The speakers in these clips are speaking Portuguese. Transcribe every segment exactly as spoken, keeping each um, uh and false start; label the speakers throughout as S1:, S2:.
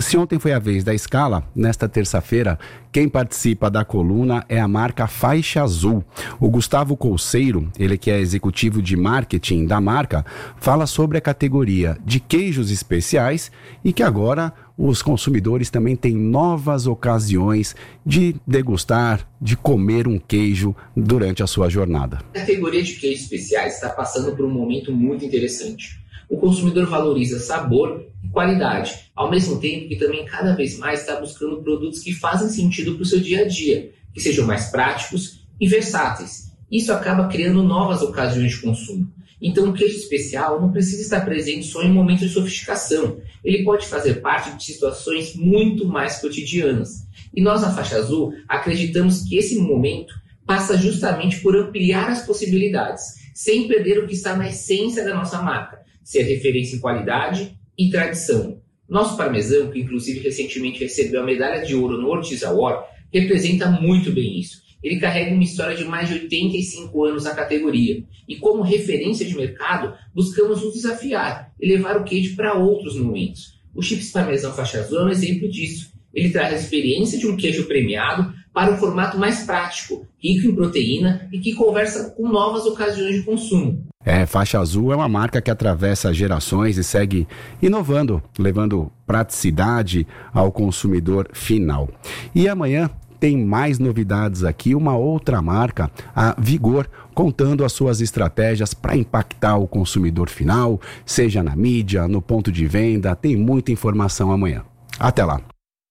S1: Se ontem foi a vez da escala, nesta terça-feira, quem participa da coluna é a marca Faixa Azul. O Gustavo Colseiro, ele que é executivo de marketing da marca, fala sobre a categoria de queijos especiais e que agora os consumidores também têm novas ocasiões de degustar, de comer um queijo durante a sua jornada.
S2: A categoria de queijos especiais está passando por um momento muito interessante. O consumidor valoriza sabor e qualidade, ao mesmo tempo que também cada vez mais está buscando produtos que fazem sentido para o seu dia a dia, que sejam mais práticos e versáteis. Isso acaba criando novas ocasiões de consumo. Então, o queijo especial não precisa estar presente só em momentos de sofisticação. Ele pode fazer parte de situações muito mais cotidianas. E nós, na Faixa Azul, acreditamos que esse momento passa justamente por ampliar as possibilidades, sem perder o que está na essência da nossa marca, ser referência em qualidade e tradição. Nosso parmesão, que inclusive recentemente recebeu a medalha de ouro no Ortiz Award, representa muito bem isso. Ele carrega uma história de mais de oitenta e cinco anos na categoria. E como referência de mercado, buscamos nos desafiar e levar o queijo para outros momentos. O Chips Parmesão Faixa Azul é um exemplo disso. Ele traz a experiência de um queijo premiado para um formato mais prático, rico em proteína e que conversa com novas ocasiões de consumo.
S1: É, Faixa Azul é uma marca que atravessa gerações e segue inovando, levando praticidade ao consumidor final. E amanhã tem mais novidades aqui, uma outra marca, a Vigor, contando as suas estratégias para impactar o consumidor final, seja na mídia, no ponto de venda, tem muita informação amanhã. Até lá.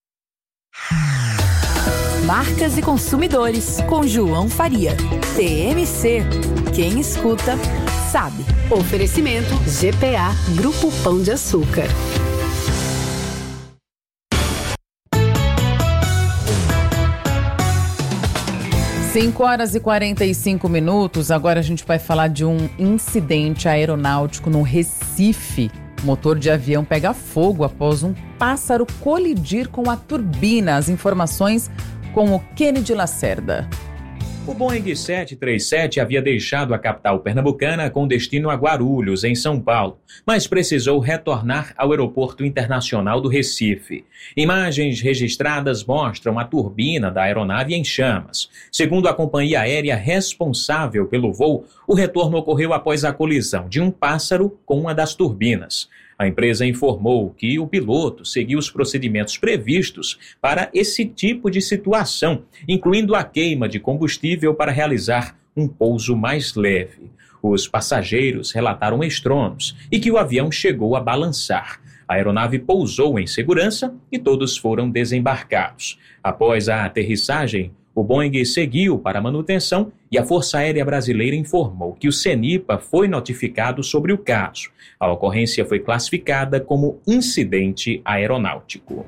S3: Marcas e consumidores, com João Faria. T M C, quem escuta, sabe.
S4: Oferecimento G P A, Grupo Pão de Açúcar.
S5: cinco horas e quarenta e cinco minutos, agora a gente vai falar de um incidente aeronáutico no Recife. O motor de avião pega fogo após um pássaro colidir com a turbina. As informações com o Kennedy Lacerda.
S6: O Boeing sete três sete havia deixado a capital pernambucana com destino a Guarulhos, em São Paulo, mas precisou retornar ao Aeroporto Internacional do Recife. Imagens registradas mostram a turbina da aeronave em chamas. Segundo a companhia aérea responsável pelo voo, o retorno ocorreu após a colisão de um pássaro com uma das turbinas. A empresa informou que o piloto seguiu os procedimentos previstos para esse tipo de situação, incluindo a queima de combustível para realizar um pouso mais leve. Os passageiros relataram estrondo e que o avião chegou a balançar. A aeronave pousou em segurança e todos foram desembarcados. Após a aterrissagem, o Boeing seguiu para manutenção e a Força Aérea Brasileira informou que o CENIPA foi notificado sobre o caso. A ocorrência foi classificada como incidente aeronáutico.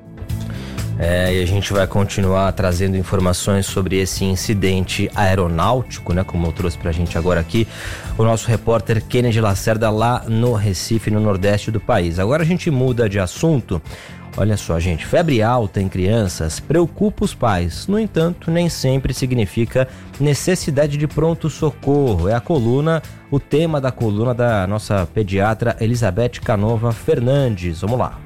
S7: É, e a gente vai continuar trazendo informações sobre esse incidente aeronáutico, né? Como eu trouxe pra gente agora aqui, o nosso repórter Kennedy Lacerda lá no Recife, no nordeste do país. Agora a gente muda de assunto. Olha só, gente, febre alta em crianças preocupa os pais. No entanto, nem sempre significa necessidade de pronto-socorro. É a coluna, o tema da coluna da nossa pediatra Elizabeth Canova Fernandes. Vamos lá.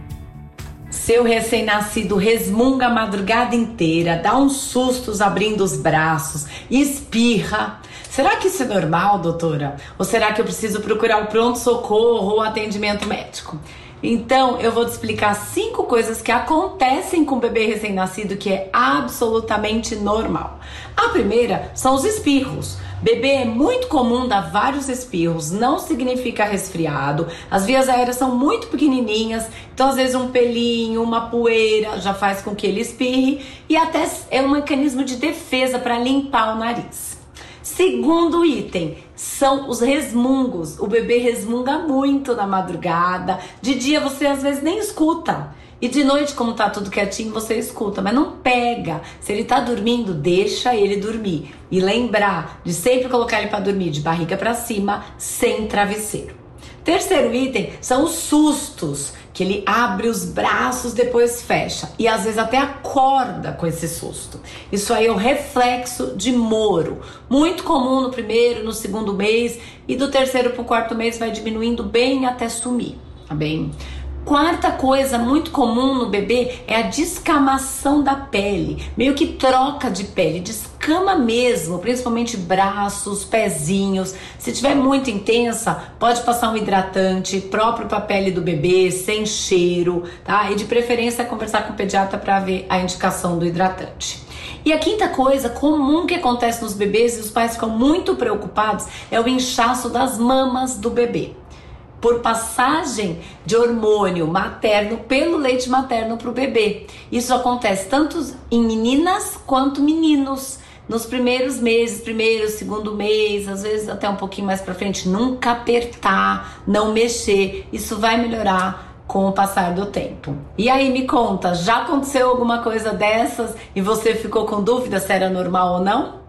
S8: Seu recém-nascido resmunga a madrugada inteira, dá uns sustos abrindo os braços, espirra. Será que isso é normal, doutora? Ou será que eu preciso procurar um pronto-socorro ou atendimento médico? Então, eu vou te explicar cinco coisas que acontecem com o bebê recém-nascido que é absolutamente normal. A primeira são os espirros. Bebê é muito comum dar vários espirros, não significa resfriado. As vias aéreas são muito pequenininhas, então às vezes um pelinho, uma poeira já faz com que ele espirre e até é um mecanismo de defesa para limpar o nariz. Segundo item, são os resmungos. O bebê resmunga muito na madrugada. De dia você às vezes nem escuta. E de noite, como tá tudo quietinho, você escuta, mas não pega. Se ele tá dormindo, deixa ele dormir. E lembrar de sempre colocar ele para dormir de barriga para cima, sem travesseiro. Terceiro item são os sustos, que ele abre os braços, depois fecha. E às vezes até acorda com esse susto. Isso aí é o reflexo de moro. Muito comum no primeiro, no segundo mês. E do terceiro para o quarto mês vai diminuindo bem até sumir, tá bem? Quarta coisa muito comum no bebê é a descamação da pele, meio que troca de pele, descama mesmo, principalmente braços, pezinhos. Se tiver muito intensa, pode passar um hidratante próprio para a pele do bebê, sem cheiro, tá? E de preferência conversar com o pediatra para ver a indicação do hidratante. E a quinta coisa comum que acontece nos bebês e os pais ficam muito preocupados é o inchaço das mamas do bebê, por passagem de hormônio materno pelo leite materno para o bebê. Isso acontece tanto em meninas quanto meninos. Nos primeiros meses, primeiro, segundo mês, às vezes até um pouquinho mais para frente, nunca apertar, não mexer. Isso vai melhorar com o passar do tempo. E aí, me conta, já aconteceu alguma coisa dessas e você ficou com dúvida se era normal ou não?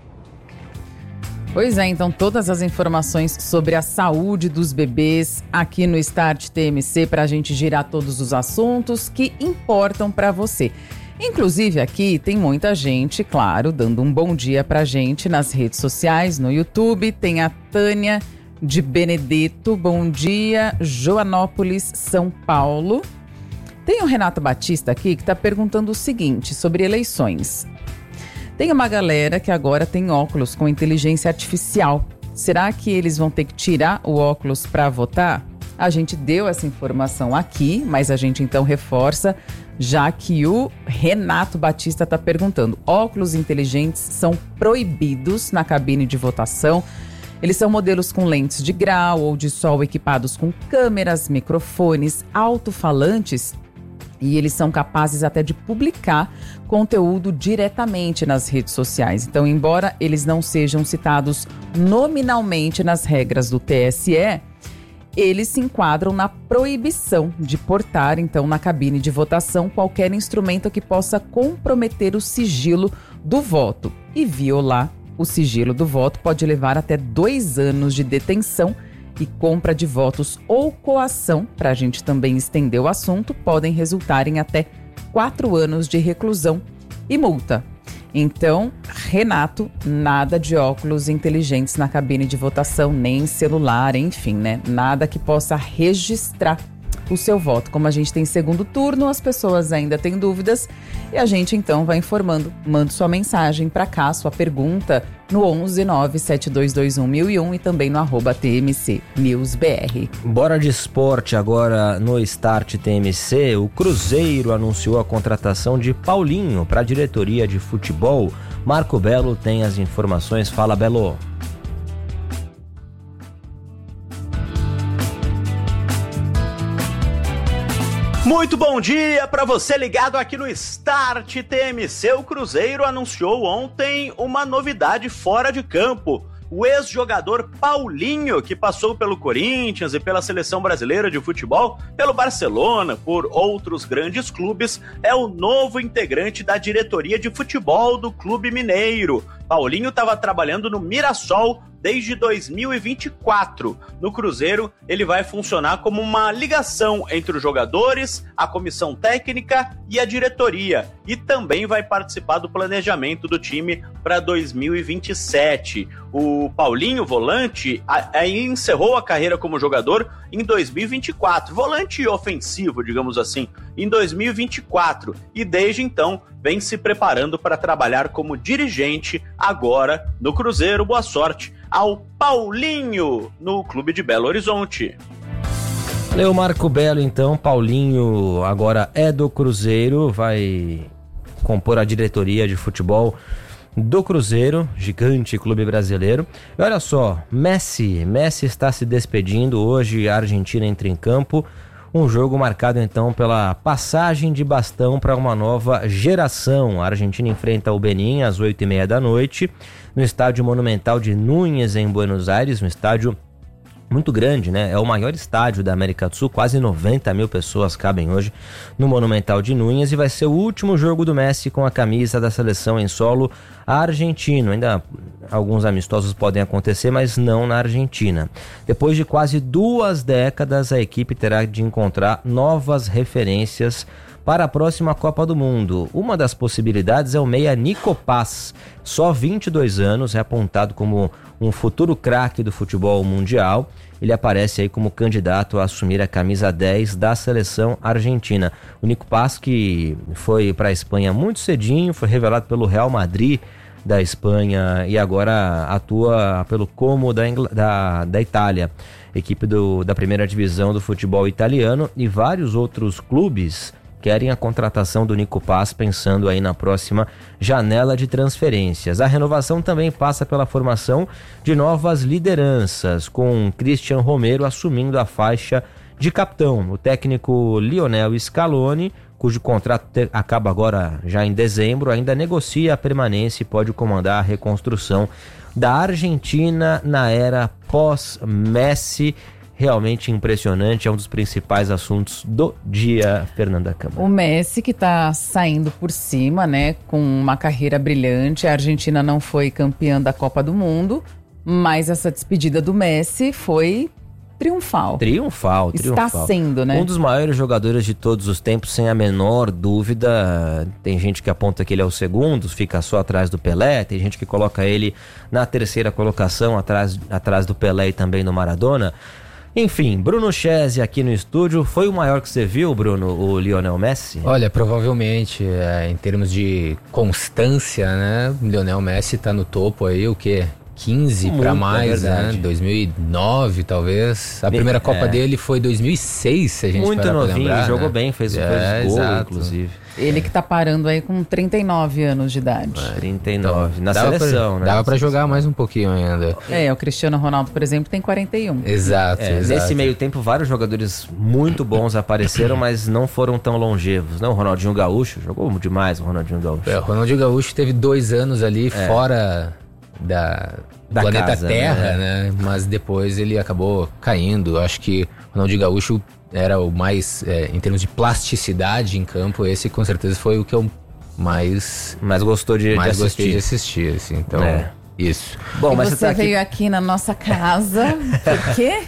S5: Pois é, então todas as informações sobre a saúde dos bebês aqui no Start T M C para a gente girar todos os assuntos que importam para você. Inclusive aqui tem muita gente, claro, dando um bom dia pra gente nas redes sociais, no YouTube. Tem a Tânia de Benedetto, bom dia, Joanópolis, São Paulo. Tem o Renato Batista aqui que está perguntando o seguinte sobre eleições. Tem uma galera que agora tem óculos com inteligência artificial. Será que eles vão ter que tirar o óculos para votar? A gente deu essa informação aqui, mas a gente então reforça, já que o Renato Batista está perguntando. Óculos inteligentes são proibidos na cabine de votação. Eles são modelos com lentes de grau ou de sol equipados com câmeras, microfones, alto-falantes e eles são capazes até de publicar conteúdo diretamente nas redes sociais. Então, embora eles não sejam citados nominalmente nas regras do T S E, eles se enquadram na proibição de portar, então, na cabine de votação qualquer instrumento que possa comprometer o sigilo do voto e violar o sigilo do voto pode levar até dois anos de detenção e compra de votos ou coação, para a gente também estender o assunto, podem resultar em até quatro anos de reclusão e multa. Então, Renato, nada de óculos inteligentes na cabine de votação, nem celular, enfim, né? Nada que possa registrar o seu voto. Como a gente tem segundo turno, as pessoas ainda têm dúvidas e a gente então vai informando. Mande sua mensagem para cá, sua pergunta no onze nove sete dois dois um mil e um e também no arroba T M C News B R.
S7: Bora de esporte agora no Start T M C. O Cruzeiro anunciou a contratação de Paulinho para a diretoria de futebol. Marco Belo tem as informações. Fala, Belo.
S9: Muito bom dia para você ligado aqui no Start T M C. O Cruzeiro anunciou ontem uma novidade fora de campo. O ex-jogador Paulinho, que passou pelo Corinthians e pela Seleção Brasileira de Futebol, pelo Barcelona, por outros grandes clubes, é o novo integrante da diretoria de futebol do Clube Mineiro. Paulinho estava trabalhando no Mirassol desde dois mil e vinte e quatro. No Cruzeiro, ele vai funcionar como uma ligação entre os jogadores, a comissão técnica e a diretoria. E também vai participar do planejamento do time para dois mil e vinte e sete. O Paulinho, volante, aí encerrou a carreira como jogador em dois mil e vinte e quatro. Volante ofensivo, digamos assim, em dois mil e vinte e quatro. E desde então vem se preparando para trabalhar como dirigente agora no Cruzeiro. Boa sorte ao Paulinho no Clube de Belo Horizonte.
S7: Valeu, Marco Belo. Então, Paulinho agora é do Cruzeiro, vai compor a diretoria de futebol do Cruzeiro, gigante clube brasileiro. E olha só, Messi, Messi está se despedindo hoje, a Argentina entra em campo. Um jogo marcado então pela passagem de bastão para uma nova geração. A Argentina enfrenta o Benin às oito e meia da noite no Estádio Monumental de Núñez, em Buenos Aires, um estádio muito grande, né? É o maior estádio da América do Sul, quase noventa mil pessoas cabem hoje no Monumental de Núñez e vai ser o último jogo do Messi com a camisa da seleção em solo argentino. Ainda alguns amistosos podem acontecer, mas não na Argentina. Depois de quase duas décadas, a equipe terá de encontrar novas referências para a próxima Copa do Mundo. Uma das possibilidades é o meia Nico Paz, só vinte e dois anos, é apontado como um futuro craque do futebol mundial. Ele aparece aí como candidato a assumir a camisa dez da seleção argentina. O Nico Paz, que foi para a Espanha muito cedinho, foi revelado pelo Real Madrid da Espanha e agora atua pelo Como da, Ingl... da, da Itália, equipe do, da primeira divisão do futebol italiano, e vários outros clubes querem a contratação do Nico Paz, pensando aí na próxima janela de transferências. A renovação também passa pela formação de novas lideranças, com Christian Romero assumindo a faixa de capitão. O técnico Lionel Scaloni, cujo contrato te- acaba agora já em dezembro, ainda negocia a permanência e pode comandar a reconstrução da Argentina na era pós-Messi. Realmente impressionante, é um dos principais assuntos do dia, Fernanda Câmara.
S5: O Messi que tá saindo por cima, né, com uma carreira brilhante. A Argentina não foi campeã da Copa do Mundo, mas essa despedida do Messi foi triunfal.
S7: Triunfal, triunfal.
S5: Está sendo, né?
S7: Um dos maiores jogadores de todos os tempos, sem a menor dúvida. Tem gente que aponta que ele é o segundo, fica só atrás do Pelé. Tem gente que coloca ele na terceira colocação, atrás, atrás do Pelé e também do Maradona. Enfim, Bruno Chese aqui no estúdio. Foi o maior que você viu, Bruno, o Lionel Messi?
S10: Olha, provavelmente, é, em termos de constância, né? Lionel Messi tá no topo aí, o quê? quinze para mais, é né? dois mil e nove, talvez. A primeira Copa é. dele foi dois mil e seis, se a gente
S7: Muito
S10: parar pra
S7: novinho,
S10: lembrar,
S7: jogou
S10: né?
S7: bem, fez,
S10: é,
S7: fez gol,
S10: exato.
S7: inclusive.
S5: Ele que tá parando aí com trinta e nove anos de idade.
S7: É, trinta e nove, então, na
S10: dava
S7: seleção,
S10: pra,
S7: né?
S10: Dava pra jogar mais um pouquinho ainda.
S5: É, o Cristiano Ronaldo, por exemplo, tem quarenta e um.
S10: Exato,
S7: é,
S10: exato.
S7: Nesse meio tempo, vários jogadores muito bons apareceram, mas não foram tão longevos, né? O Ronaldinho Gaúcho, jogou demais o Ronaldinho Gaúcho.
S10: É, o Ronaldinho Gaúcho teve dois anos ali é. fora da...
S7: da
S10: planeta
S7: casa,
S10: Terra,
S7: né?
S10: né? Mas depois ele acabou caindo. Acho que o Ronaldinho Gaúcho era o mais, é, em termos de plasticidade em campo, esse com certeza foi o que eu mais...
S7: Mais gostou de,
S10: mais
S7: de assistir.
S10: gostei de assistir, assim. Então, é. isso.
S5: Bom, e mas você, você tá veio aqui... aqui na nossa casa, por quê?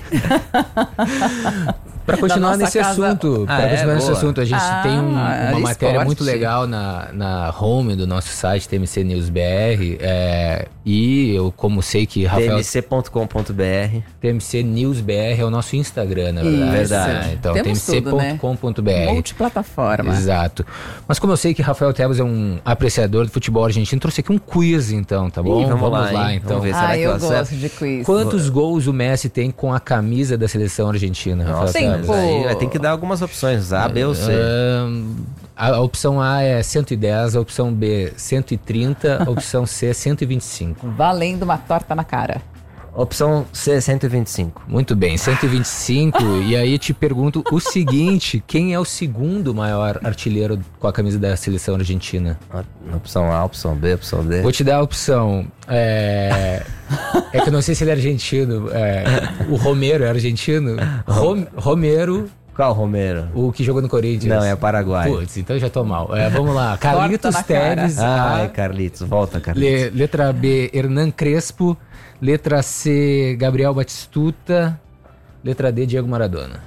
S10: Para continuar nesse
S5: casa...
S10: assunto,
S7: ah,
S10: para
S7: é?
S10: continuar nesse
S7: Boa.
S10: assunto, a gente
S5: ah,
S10: tem um, uma
S5: esporte.
S10: matéria muito legal na, na home do nosso site, T M C News B R, é, e eu como sei que Rafael...
S7: T M C ponto com ponto B R
S10: T M C News B R é o nosso Instagram, na verdade.
S7: Verdade.
S10: É, então,
S5: T
S10: M C ponto com ponto B R.
S5: Né? Multiplataforma.
S10: Exato. Mas como eu sei que Rafael Tebas é um apreciador do futebol argentino, trouxe aqui um quiz, então, tá bom?
S7: Ih, vamos,
S10: vamos
S7: lá,
S10: lá,
S7: hein?
S10: então.
S7: Vamos ver,
S5: ah,
S7: será que
S5: eu
S7: eu
S5: gosto
S7: acerto?
S5: de quiz.
S10: Quantos gols o Messi tem com a camisa da seleção argentina, Rafael
S7: Nossa,
S10: Tebas?
S7: aí vai ter que dar algumas opções, A, B ou C.
S10: Uh, a, a opção A é cento e dez, a opção B cento e trinta, a opção C cento e vinte e cinco.
S5: Valendo uma torta na cara.
S7: Opção C, cento e vinte e cinco.
S10: Muito bem, cento e vinte e cinco. E aí te pergunto o seguinte: quem é o segundo maior artilheiro com a camisa da seleção argentina?
S7: Opção A, opção B, opção D.
S10: Vou te dar a opção. É, é que eu não sei se ele é argentino. É, o Romero é argentino? Rom, Romero.
S7: Qual Romero?
S10: O que jogou no Corinthians.
S7: Não, é Paraguai.
S10: Putz, então eu já tô mal. É, vamos lá. Carlitos Tevez.
S7: Ai, Carlitos, volta, Carlitos.
S10: Le, letra B, Hernan Crespo. Letra C, Gabriel Batistuta. Letra D, Diego Maradona.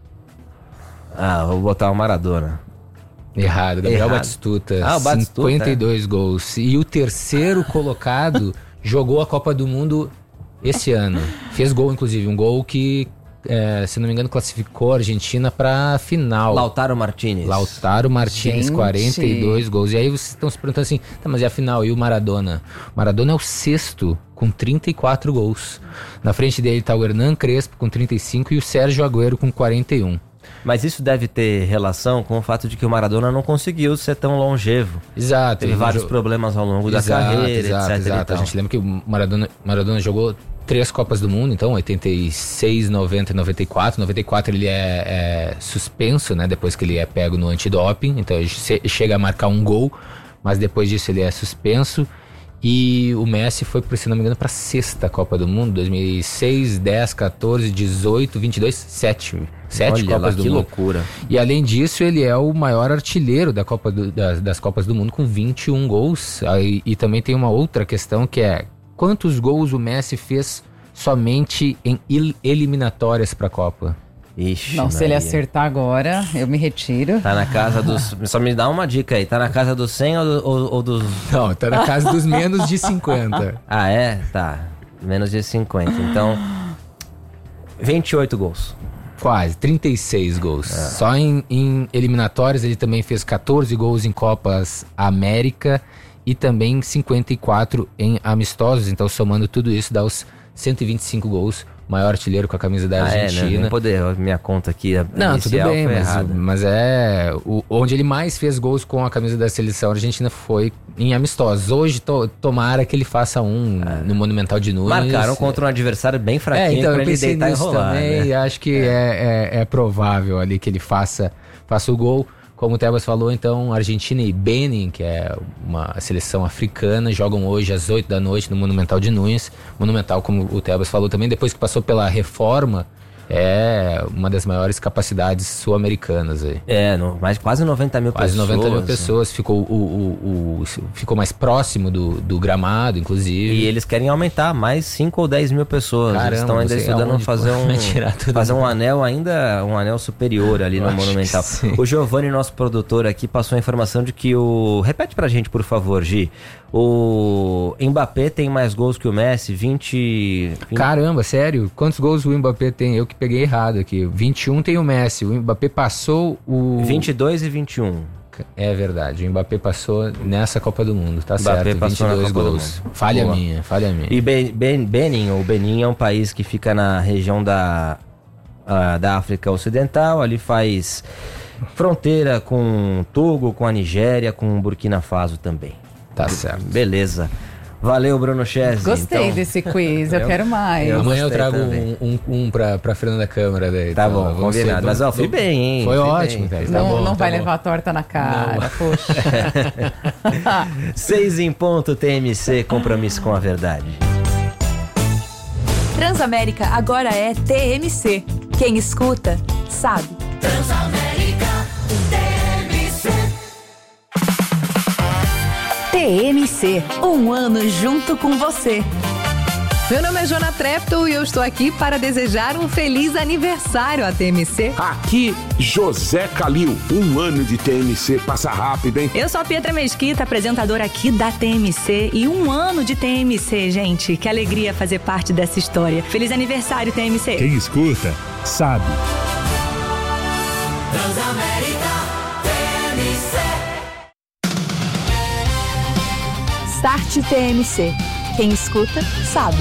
S7: Ah, vou botar o Maradona.
S10: Errado, Gabriel
S7: Errado.
S10: Batistuta.
S7: Ah, o Batistuta,
S10: cinquenta e dois é. gols. E o terceiro colocado jogou a Copa do Mundo esse ano. Fez gol, inclusive. Um gol que, é, se não me engano, classificou a Argentina pra final.
S7: Lautaro Martínez.
S10: Lautaro Martínez,
S5: Gente.
S10: quarenta e dois gols. E aí vocês estão se perguntando assim, tá, mas e a final? E o Maradona? O Maradona é o sexto, com trinta e quatro gols. Na frente dele tá o Hernan Crespo, com trinta e cinco, e o Sérgio Agüero, com quarenta e um.
S7: Mas isso deve ter relação com o fato de que o Maradona não conseguiu ser tão longevo.
S10: Exato.
S7: Teve vários jo... problemas ao longo
S10: exato,
S7: da carreira,
S10: exato,
S7: etc.
S10: Exato. A gente lembra que o Maradona, Maradona jogou três Copas do Mundo, então oitenta e seis, noventa e noventa e quatro. noventa e quatro ele é, é suspenso, né? Depois que ele é pego no antidoping, então ele chega a marcar um gol, mas depois disso ele é suspenso. E o Messi foi, se não me engano, para a sexta Copa do Mundo, dois mil e seis, dez, quatorze, dezoito, vinte e dois, sete. Sete
S7: Olha
S10: Copas
S7: lá,
S10: do
S7: que
S10: Mundo.
S7: loucura.
S10: E além disso, ele é o maior artilheiro da Copa do, das, das Copas do Mundo, com vinte e um gols. Aí, e também tem uma outra questão que é: quantos gols o Messi fez somente em il- eliminatórias para a Copa?
S7: Ixi,
S5: Não, se
S7: Maria.
S5: ele acertar agora, eu me retiro.
S7: Tá na casa dos... Só me dá uma dica aí. Tá na casa dos cem ou, do, ou, ou dos...
S10: Não, tá na casa dos menos de cinquenta.
S7: Ah, é? Tá. Menos de cinquenta. Então, vinte e oito gols.
S10: Quase, trinta e seis gols.
S7: É.
S10: Só em, em eliminatórias ele também fez catorze gols em Copas América e também cinquenta e quatro em amistosos. Então, somando tudo isso, dá os cento e vinte e cinco gols. Maior artilheiro com a camisa da Argentina.
S7: Ah, é, né? Nem poder, minha conta aqui a
S10: Não, tudo
S7: inicial
S10: bem,
S7: foi
S10: mas,
S7: errada.
S10: mas é... O, onde ele mais fez gols com a camisa da seleção argentina foi em amistosos. Hoje, to, tomara que ele faça um é. no Monumental de Nunes.
S7: Marcaram contra um adversário bem fraquinho,
S10: é, então,
S7: pra
S10: eu
S7: ele deitar e rolar.
S10: Também,
S7: né?
S10: E acho que é. É, é, é provável ali que ele faça, faça o gol. Como o Tebas falou, então, Argentina e Benin, que é uma seleção africana, jogam hoje às oito da noite no Monumental de Nunes. Monumental, como o Tebas falou também, depois que passou pela reforma, é uma das maiores capacidades sul-americanas aí.
S7: É, no, mais, quase noventa mil
S10: quase
S7: pessoas.
S10: Quase noventa mil pessoas. Ficou, o, o, o, ficou mais próximo do, do gramado, inclusive.
S7: E eles querem aumentar mais cinco ou dez mil pessoas.
S10: Caramba,
S7: eles estão ainda estudando fazer um, fazer um anel ainda, um anel superior ali no Monumental. O Giovanni, nosso produtor aqui, passou a informação de que o... Repete pra gente, por favor, Gi. O Mbappé tem mais gols que o Messi, vinte... vinte...
S10: Caramba, sério? Quantos gols o Mbappé tem? Eu que peguei errado aqui. vinte e um tem o Messi, o Mbappé passou o...
S7: vinte e dois e vinte e um.
S10: É verdade, o Mbappé passou nessa Copa do Mundo, tá
S7: Mbappé
S10: certo,
S7: passou
S10: vinte e dois
S7: na Copa
S10: gols. Falha
S7: Boa.
S10: minha, falha minha.
S7: E ben, ben, Benin, ou Benin, é um país que fica na região da, uh, da África Ocidental, ali faz fronteira com Togo, com a Nigéria, com Burkina Faso também.
S10: Tá certo.
S7: Beleza. Valeu, Bruno Chesney.
S5: Gostei
S7: então,
S5: desse quiz, eu, eu quero mais.
S10: Eu Amanhã eu trago
S7: também.
S10: um, um, um pra, pra Fernanda Câmara daí.
S7: Tá
S10: então,
S7: bom, combinado. Ser, Mas ó, fui bem, hein?
S10: Foi
S7: fui
S10: ótimo,
S7: bem.
S10: Tá
S5: não
S10: bom,
S5: não
S10: tá
S5: vai
S10: bom.
S5: levar a torta na cara, não. Poxa.
S7: Seis em ponto, T M C, compromisso com a verdade.
S3: Transamérica agora é T M C. Quem escuta, sabe.
S11: Transamérica, T M C.
S3: T M C, um ano junto com você.
S12: Meu nome é Jona Trepto e eu estou aqui para desejar um feliz aniversário à T M C.
S13: Aqui, José Calil. Um ano de T M C passa rápido, hein?
S14: Eu sou a Pietra Mesquita, apresentadora aqui da T M C. E um ano de T M C, gente. Que alegria fazer parte dessa história. Feliz aniversário, T M C.
S15: Quem escuta, sabe.
S11: Transamérica, T M C.
S3: Start T M C. Quem escuta, sabe.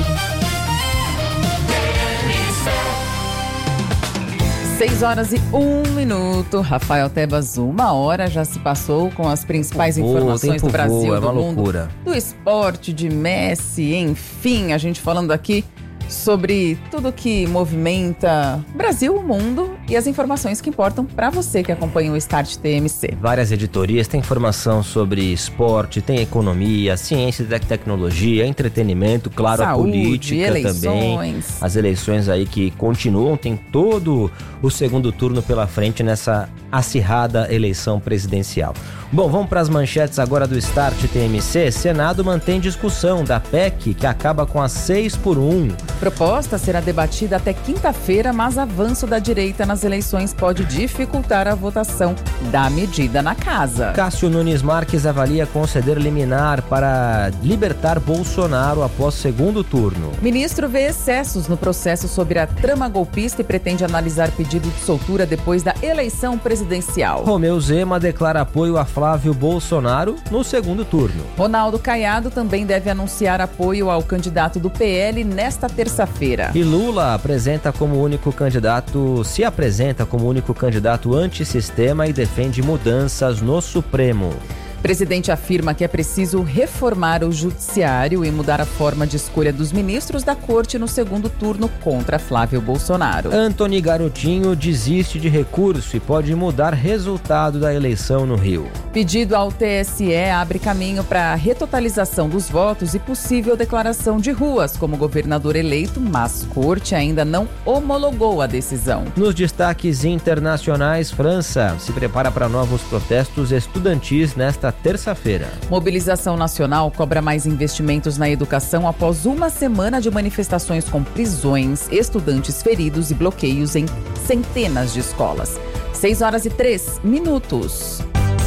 S5: seis horas e um minuto. Rafael Tebas, uma hora já se passou com as principais
S7: tempo
S5: informações
S7: voa,
S5: do Brasil,
S7: voa, é
S5: do
S7: uma
S5: mundo,
S7: loucura.
S5: do esporte, de Messi, enfim, a gente falando aqui sobre tudo que movimenta o Brasil, o mundo e as informações que importam para você que acompanha o Start T M C.
S7: Várias editorias, tem informação sobre esporte, tem economia, ciência e tecnologia, entretenimento, claro,
S5: saúde,
S7: a política
S5: eleições.
S7: também. As eleições aí que continuam, tem todo o segundo turno pela frente nessa acirrada eleição presidencial. Bom, vamos para as manchetes agora do Start T M C. Senado mantém discussão da P E C que acaba com a seis por um.
S5: Proposta será debatida até quinta-feira, mas avanço da direita nas eleições pode dificultar a votação da medida na casa.
S7: Cássio Nunes Marques avalia conceder liminar para libertar Bolsonaro após segundo turno.
S5: Ministro vê excessos no processo sobre a trama golpista e pretende analisar pedido de soltura depois da eleição presidencial.
S7: Romeu Zema declara apoio a Flávio Bolsonaro no segundo turno.
S5: Ronaldo Caiado também deve anunciar apoio ao candidato do P L nesta terça-feira.
S7: E Lula apresenta como único candidato, se apresenta como único candidato antissistema e defende mudanças no Supremo.
S5: Presidente afirma que é preciso reformar o judiciário e mudar a forma de escolha dos ministros da corte no segundo turno contra Flávio Bolsonaro.
S7: Antony Garotinho desiste de recurso e pode mudar resultado da eleição no Rio.
S5: Pedido ao T S E abre caminho para a retotalização dos votos e possível declaração de ruas como governador eleito, mas corte ainda não homologou a decisão.
S7: Nos destaques internacionais, França se prepara para novos protestos estudantis nesta terça-feira.
S5: Mobilização Nacional cobra mais investimentos na educação após uma semana de manifestações com prisões, estudantes feridos e bloqueios em centenas de escolas. seis horas e três minutos.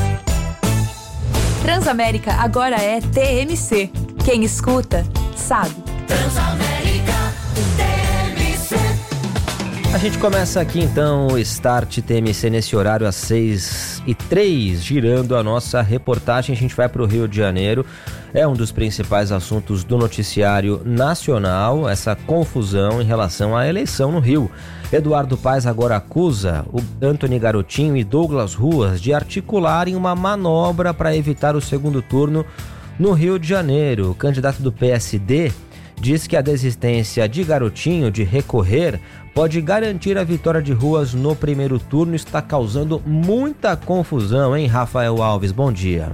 S3: Transamérica agora é T M C. Quem escuta, sabe.
S11: Transamérica T M C.
S7: A gente começa aqui então o Start T M C nesse horário às seis e três, girando a nossa reportagem. A gente vai para o Rio de Janeiro. É um dos principais assuntos do noticiário nacional, essa confusão em relação à eleição no Rio. Eduardo Paes agora acusa o Antony Garotinho e Douglas Ruas de articularem uma manobra para evitar o segundo turno no Rio de Janeiro. O candidato do P S D diz que a desistência de Garotinho de recorrer pode garantir a vitória de Ruas no primeiro turno. Está causando muita confusão, hein, Rafael Alves? Bom dia.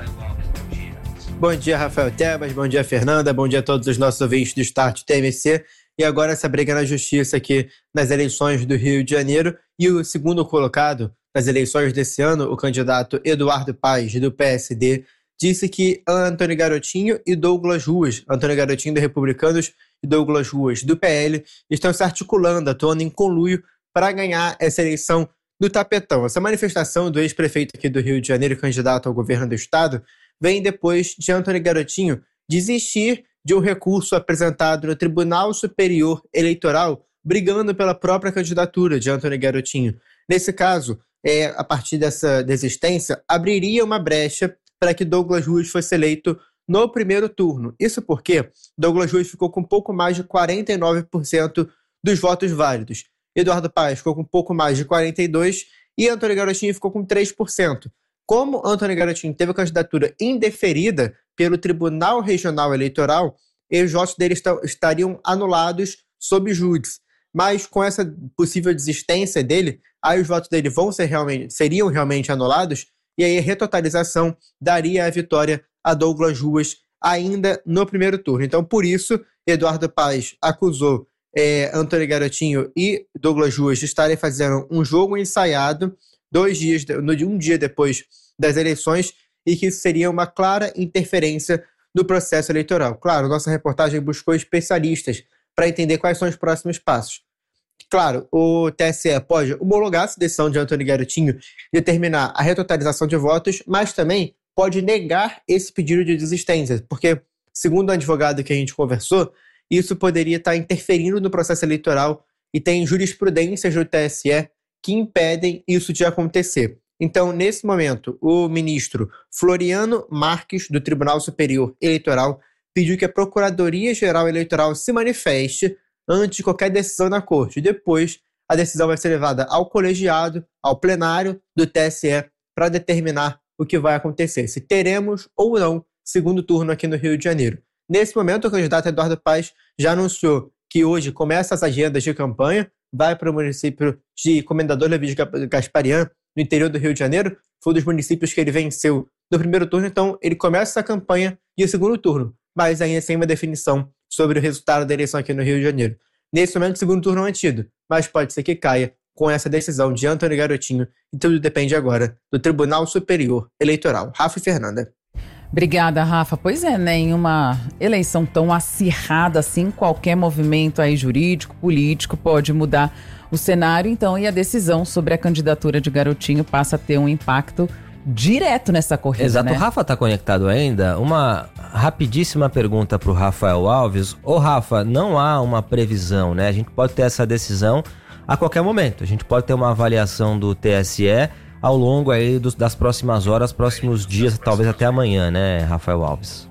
S15: Bom dia, Rafael Tebas, bom dia, Fernanda, bom dia a todos os nossos ouvintes do Start T M C. E agora essa briga na justiça aqui nas eleições do Rio de Janeiro. E o segundo colocado nas eleições desse ano, o candidato Eduardo Paes, do P S D, disse que Antony Garotinho e Douglas Ruas, Antony Garotinho do Republicanos e Douglas Ruas do P L, estão se articulando, atuando em conluio para ganhar essa eleição no tapetão. Essa manifestação do ex-prefeito aqui do Rio de Janeiro, candidato ao governo do estado, vem depois de Antony Garotinho desistir de um recurso apresentado no Tribunal Superior Eleitoral, brigando pela própria candidatura de Antony Garotinho. Nesse caso, é, a partir dessa desistência, abriria uma brecha para que Douglas Ruas fosse eleito no primeiro turno. Isso porque Douglas Ruas ficou com um pouco mais de quarenta e nove por cento dos votos válidos. Eduardo Paes ficou com um pouco mais de quarenta e dois por cento e Antony Garotinho ficou com três por cento. Como Antony Garotinho teve a candidatura indeferida pelo Tribunal Regional Eleitoral, os votos dele estariam anulados sob júdice. Mas com essa possível desistência dele, aí os votos dele vão ser realmente, seriam realmente anulados, e aí a retotalização daria a vitória a Douglas Ruas ainda no primeiro turno. Então, por isso, Eduardo Paes acusou é, Antony Garotinho e Douglas Ruas de estarem fazendo um jogo ensaiado dois dias, um dia depois das eleições, e que isso seria uma clara interferência no processo eleitoral. Claro, nossa reportagem buscou especialistas para entender quais são os próximos passos. Claro, o T S E pode homologar essa decisão de Antony Garotinho, determinar a retotalização de votos, mas também pode negar esse pedido de desistência, porque, segundo o advogado que a gente conversou, isso poderia estar interferindo no processo eleitoral e tem jurisprudências do T S E que impedem isso de acontecer. Então, nesse momento, o ministro Floriano Marques, do Tribunal Superior Eleitoral, pediu que a Procuradoria-Geral Eleitoral se manifeste antes de qualquer decisão na corte. Depois, a decisão vai ser levada ao colegiado, ao plenário do T S E, para determinar o que vai acontecer, se teremos ou não segundo turno aqui no Rio de Janeiro. Nesse momento, o candidato Eduardo Paes já anunciou que hoje começa as agendas de campanha, vai para o município de Comendador Levi Gasparian, no interior do Rio de Janeiro, foi um dos municípios que ele venceu no primeiro turno, então ele começa essa campanha e o segundo turno, mas ainda sem uma definição sobre o resultado da eleição aqui no Rio de Janeiro. Nesse momento, o segundo turno é mantido, mas pode ser que caia com essa decisão de Antony Garotinho, e tudo depende agora do Tribunal Superior Eleitoral. Rafa e Fernanda.
S5: Obrigada, Rafa. Pois é, né? Em uma eleição tão acirrada assim, qualquer movimento aí jurídico, político pode mudar o cenário, então, e a decisão sobre a candidatura de Garotinho passa a ter um impacto direto nessa corrida,
S7: Exato,
S5: né?
S7: O Rafa tá conectado ainda. Uma rapidíssima pergunta pro Rafael Alves. Ô Rafa, não há uma previsão, né? A gente pode ter essa decisão a qualquer momento. A gente pode ter uma avaliação do T S E ao longo aí dos, das próximas horas, próximos dias, talvez até amanhã, né, Rafael Alves?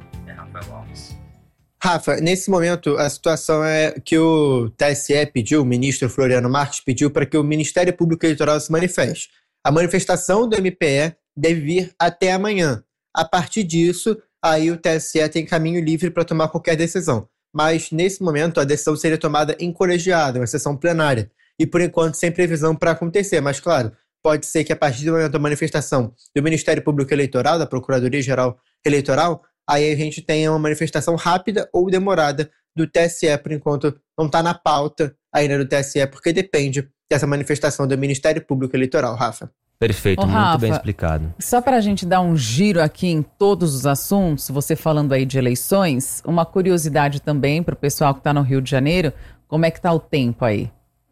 S15: Rafa, nesse momento a situação é que o T S E pediu, o ministro Floriano Marques pediu para que o Ministério Público Eleitoral se manifeste. A manifestação do M P E deve vir até amanhã. A partir disso, aí o T S E tem caminho livre para tomar qualquer decisão. Mas, nesse momento, a decisão seria tomada em colegiado, uma sessão plenária. E, por enquanto, sem previsão para acontecer. Mas, claro, pode ser que a partir do momento da manifestação do Ministério Público Eleitoral, da Procuradoria-Geral Eleitoral, aí a gente tenha uma manifestação rápida ou demorada do T S E. Por enquanto, não está na pauta ainda do T S E, porque depende dessa manifestação do Ministério Público Eleitoral, Rafa.
S7: Perfeito,
S5: Ô,
S7: muito
S5: Rafa,
S7: bem explicado.
S5: Só para a gente dar um giro aqui em todos os assuntos, você falando aí de eleições, uma curiosidade também para o pessoal que está no Rio de Janeiro, como é que está o tempo aí?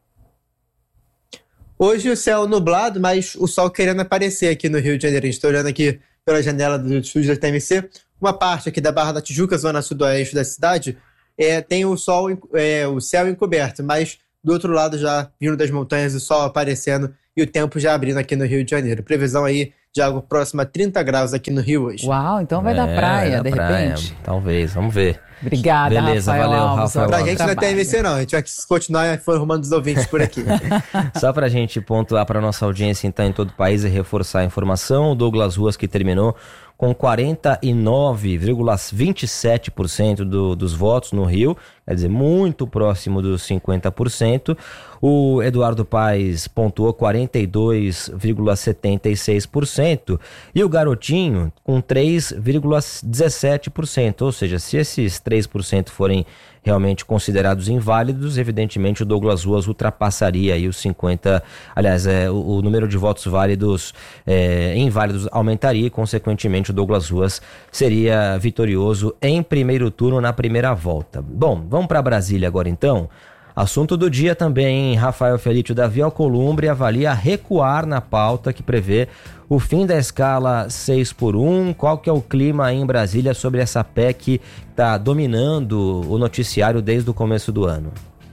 S15: Hoje o céu nublado, mas o sol querendo aparecer aqui no Rio de Janeiro. A gente está olhando aqui pela janela do estúdio da T M C. Uma parte aqui da Barra da Tijuca, zona sudoeste da cidade, é, tem o sol, é, o céu encoberto, mas do outro lado já vindo das montanhas o sol aparecendo e o tempo já abrindo aqui no Rio de Janeiro. Previsão aí de algo próximo a trinta graus aqui no Rio hoje.
S5: Uau, então vai é, dar praia, vai dar de praia, repente?
S7: Talvez, vamos ver.
S5: Obrigada,
S7: Beleza,
S5: Rafael
S7: valeu,
S5: Alves,
S7: Rafael.
S15: Pra gente não é T M C não, a gente vai continuar informando os ouvintes por aqui.
S7: Só pra gente pontuar pra nossa audiência então em todo o país e reforçar a informação, o Douglas Ruas que terminou com quarenta e nove vírgula vinte e sete por cento do, dos votos no Rio, quer dizer, muito próximo dos cinquenta por cento. O Eduardo Paes pontuou quarenta e dois vírgula setenta e seis por cento e o Garotinho com três vírgula dezessete por cento, ou seja, se esses três por cento forem realmente considerados inválidos, evidentemente o Douglas Ruas ultrapassaria aí os cinquenta, aliás, é, o, o número de votos válidos é, inválidos aumentaria e, consequentemente, o Douglas Ruas seria vitorioso em primeiro turno na primeira volta. Bom, vamos para Brasília agora então. Assunto do dia também, Rafael Felício Davi Alcolumbre avalia recuar na pauta que prevê o fim da escala seis por um. Qual que é o clima aí em Brasília sobre essa P E C que está dominando o noticiário desde o começo do ano?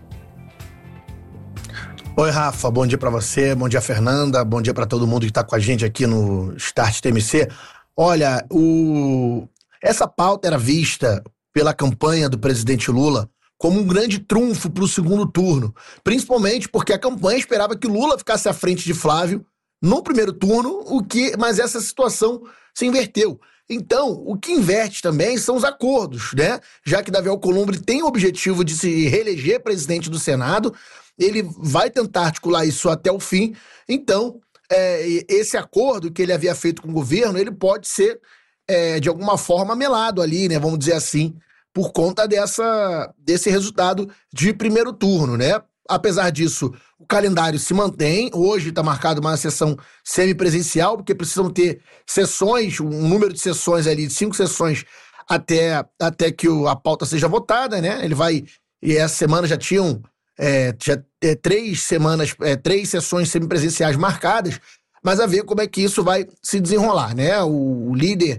S16: Oi, Rafa, bom dia para você, bom dia, Fernanda, bom dia para todo mundo que está com a gente aqui no Start T M C. Olha, o... essa pauta era vista pela campanha do presidente Lula como um grande trunfo para o segundo turno, principalmente porque a campanha esperava que Lula ficasse à frente de Flávio no primeiro turno, o que, mas essa situação se inverteu. Então, o que inverte também são os acordos, né? Já que Davi Alcolumbre tem o objetivo de se reeleger presidente do Senado, ele vai tentar articular isso até o fim. Então, é, esse acordo que ele havia feito com o governo, ele pode ser, é, de alguma forma, melado ali, né? Vamos dizer assim, por conta dessa, desse resultado de primeiro turno, né? Apesar disso, o calendário se mantém. Hoje está marcado uma sessão semipresencial, porque precisam ter sessões, um número de sessões ali, de cinco sessões, até, até que o, a pauta seja votada, né? Ele vai... E essa semana já tinham é, já, é, três semanas, é, três sessões semipresenciais marcadas, mas a ver como é que isso vai se desenrolar, né? O, o líder...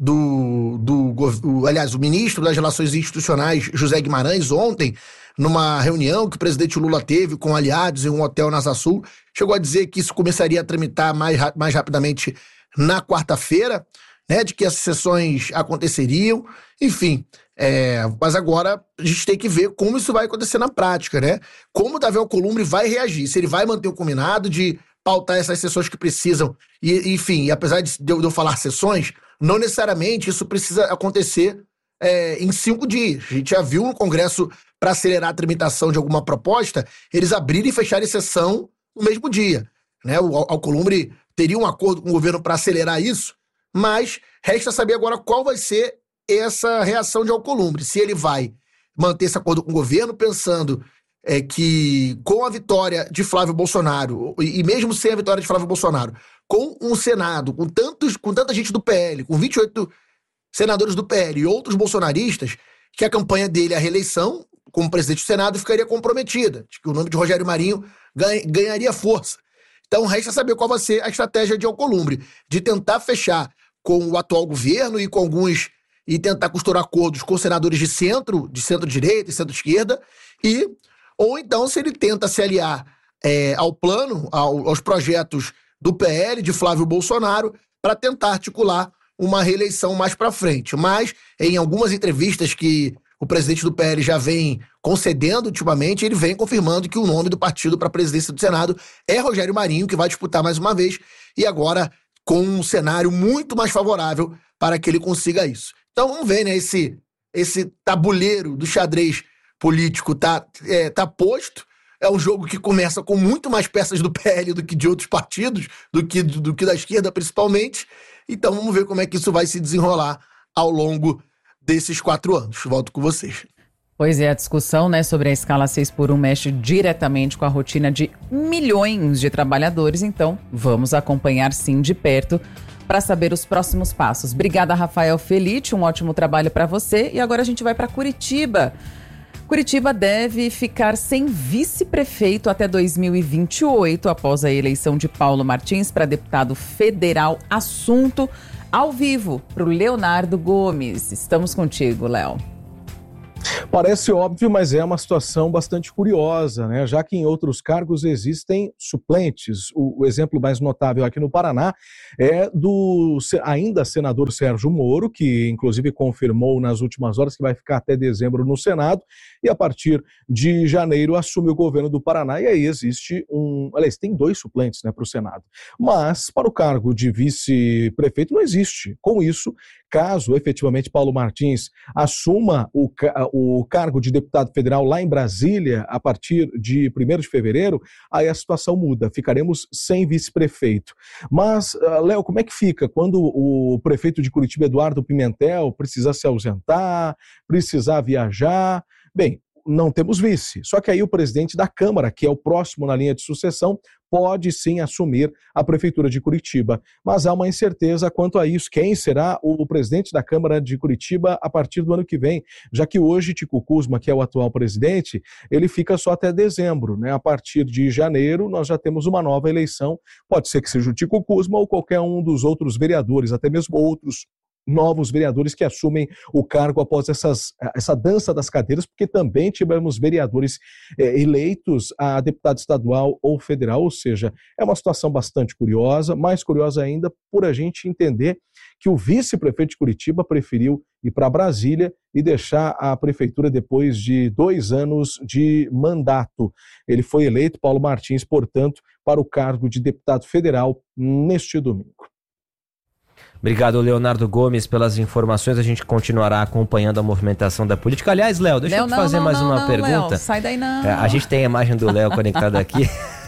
S16: Do, do, do, aliás, o ministro das Relações Institucionais, José Guimarães, ontem, numa reunião que o presidente Lula teve com aliados em um hotel na Asa Sul, chegou a dizer que isso começaria a tramitar mais, mais rapidamente na quarta-feira, né, de que essas sessões aconteceriam, enfim, é, mas agora a gente tem que ver como isso vai acontecer na prática, né? Como o Davi Alcolumbre vai reagir, se ele vai manter o combinado de pautar essas sessões que precisam, e, enfim, e apesar de eu, de eu falar sessões, não necessariamente isso precisa acontecer é, em cinco dias. A gente já viu no Congresso, para acelerar a tramitação de alguma proposta, eles abrirem e fecharem sessão no mesmo dia, né? O Alcolumbre teria um acordo com o governo para acelerar isso, mas resta saber agora qual vai ser essa reação de Alcolumbre. Se ele vai manter esse acordo com o governo, pensando é, que com a vitória de Flávio Bolsonaro, e mesmo sem a vitória de Flávio Bolsonaro, com um Senado, com, tantos, com tanta gente do P L, com vinte e oito senadores do P L e outros bolsonaristas, que a campanha dele, a reeleição como presidente do Senado, ficaria comprometida, de que o nome de Rogério Marinho ganha, ganharia força. Então resta saber qual vai ser a estratégia de Alcolumbre, de tentar fechar com o atual governo e com alguns, e tentar costurar acordos com senadores de centro, de centro-direita e centro-esquerda, e ou então se ele tenta se aliar é, ao plano, ao, aos projetos do P L, de Flávio Bolsonaro, para tentar articular uma reeleição mais para frente. Mas, em algumas entrevistas que o presidente do P L já vem concedendo ultimamente, ele vem confirmando que o nome do partido para a presidência do Senado é Rogério Marinho, que vai disputar mais uma vez, e agora com um cenário muito mais favorável para que ele consiga isso. Então vamos ver, né? Esse, esse tabuleiro do xadrez político tá, é, tá posto. É um jogo que começa com muito mais peças do P L do que de outros partidos, do que, do que da esquerda principalmente. Então vamos ver como é que isso vai se desenrolar ao longo desses quatro anos. Volto com vocês.
S5: Pois é, a discussão, né, sobre a escala seis por um mexe diretamente com a rotina de milhões de trabalhadores, então vamos acompanhar sim de perto para saber os próximos passos. Obrigada, Rafael Felite, um ótimo trabalho para você. E agora a gente vai para Curitiba. Curitiba deve ficar sem vice-prefeito até dois mil e vinte e oito, após a eleição de Paulo Martins para deputado federal. Assunto ao vivo para o Leonardo Gomes. Estamos contigo, Léo.
S17: Parece óbvio, mas é uma situação bastante curiosa, né? Já que em outros cargos existem suplentes. O, o exemplo mais notável aqui no Paraná é do ainda senador Sérgio Moro, que inclusive confirmou nas últimas horas que vai ficar até dezembro no Senado e a partir de janeiro assume o governo do Paraná. E aí existe um... Aliás, tem dois suplentes, né, para o Senado. Mas para o cargo de vice-prefeito não existe. Com isso, caso efetivamente Paulo Martins assuma o, o cargo de deputado federal lá em Brasília a partir de primeiro de fevereiro, aí a situação muda, ficaremos sem vice-prefeito. Mas, uh, Léo, como é que fica quando o prefeito de Curitiba, Eduardo Pimentel, precisar se ausentar, precisar viajar? Bem, não temos vice, só que aí o presidente da Câmara, que é o próximo na linha de sucessão, pode sim assumir a Prefeitura de Curitiba. Mas há uma incerteza quanto a isso. Quem será o presidente da Câmara de Curitiba a partir do ano que vem? Já que hoje Tico Kuzma, que é o atual presidente, ele fica só até dezembro, né? A partir de janeiro nós já temos uma nova eleição. Pode ser que seja o Tico Kuzma ou qualquer um dos outros vereadores, até mesmo outros novos vereadores que assumem o cargo após essas, essa dança das cadeiras, porque também tivemos vereadores é, eleitos a deputado estadual ou federal, ou seja, é uma situação bastante curiosa, mais curiosa ainda por a gente entender que o vice-prefeito de Curitiba preferiu ir para Brasília e deixar a prefeitura depois de dois anos de mandato. Ele foi eleito, Paulo Martins, portanto, para o cargo de deputado federal neste domingo.
S7: Obrigado, Leonardo Gomes, pelas informações. A gente continuará acompanhando a movimentação da política. Aliás, Léo, deixa
S5: Léo,
S7: eu te
S5: não,
S7: fazer
S5: não,
S7: mais
S5: não,
S7: uma
S5: não,
S7: pergunta.
S5: Léo, sai daí não.
S7: É, a gente tem a imagem do Léo conectado aqui.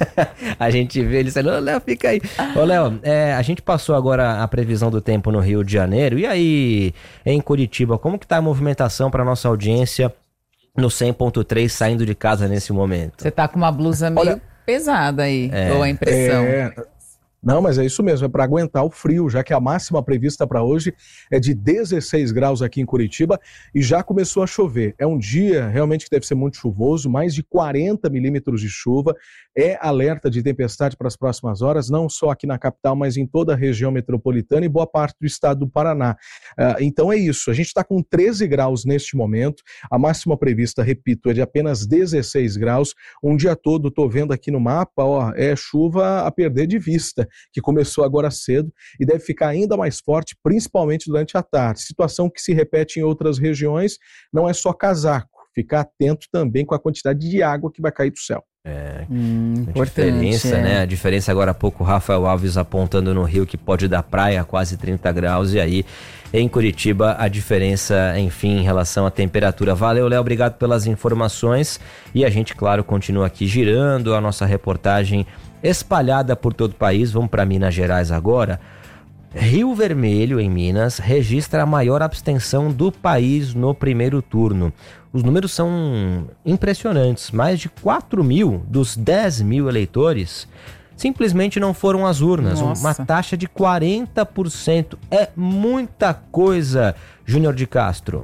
S7: A gente vê ele dizendo, ô Léo, fica aí. Ô Léo, é, a gente passou agora a previsão do tempo no Rio de Janeiro. E aí, em Curitiba, como que tá a movimentação para nossa audiência no cem ponto três saindo de casa nesse momento?
S5: Você tá com uma blusa meio
S17: Olha,
S5: pesada aí,
S17: é,
S5: ou a impressão?
S17: É... Não, mas é isso mesmo, é para aguentar o frio, já que a máxima prevista para hoje é de dezesseis graus aqui em Curitiba e já começou a chover. É um dia realmente que deve ser muito chuvoso, mais de quarenta milímetros de chuva, é alerta de tempestade para as próximas horas, não só aqui na capital, mas em toda a região metropolitana e boa parte do estado do Paraná. Uh, então é isso, a gente está com treze graus neste momento, a máxima prevista, repito, é de apenas dezesseis graus, um dia todo, estou vendo aqui no mapa, ó, é chuva a perder de vista, que começou agora cedo e deve ficar ainda mais forte, principalmente durante a tarde. Situação que se repete em outras regiões, não é só casaco, ficar atento também com a quantidade de água que vai cair do céu.
S7: É,
S5: hum,
S7: a diferença,
S5: é.
S7: né? A diferença agora há pouco, Rafael Alves apontando no Rio que pode dar praia a quase trinta graus e aí em Curitiba a diferença, enfim, em relação à temperatura. Valeu, Léo, obrigado pelas informações e a gente, claro, continua aqui girando a nossa reportagem espalhada por todo o país. Vamos para Minas Gerais agora. Rio Vermelho, em Minas, registra a maior abstenção do país no primeiro turno. Os números são impressionantes. Mais de quatro mil dos dez mil eleitores simplesmente não foram às urnas.
S5: Nossa.
S7: Uma taxa de quarenta por cento. É muita coisa, Júnior de Castro.